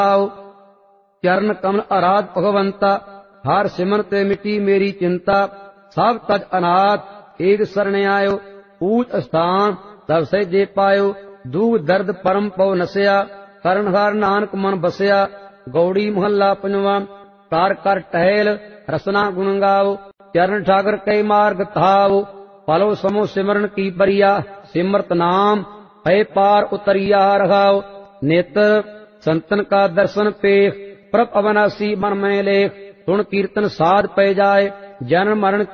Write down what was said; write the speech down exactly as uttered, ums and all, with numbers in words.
आओ। चरण कमल आराध भगवंता, हर सिमरन ते मिटी मेरी चिंता। सब तज अनाथ एक शरण आयो, ऊच स्थान तब सहजे पायो। दुख दर्द परम पव नसया, करण हर नानक मन बसया। गौड़ी महला पंजवा। कार कर टहल रसना गुण गाओ, चरण ठाकर कई मार्ग धाओ। पलो समो सिमरन की बरिया, सिमरत नाम भय पार उतरिया रहाओ। नेत्र संतन का दर्शन पेख, प्रभ अविनाशी मन में लेख। सुन कीर्तन साध पै जाए, जन्म मरण